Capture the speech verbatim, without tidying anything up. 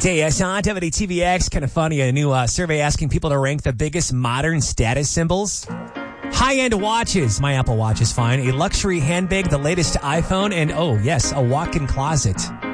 Day, I saw W T V X, kind of funny, a new uh, survey asking people to rank the biggest modern status symbols. High-end watches, my Apple Watch is fine, a luxury handbag, the latest iPhone, and oh, yes, a walk-in closet.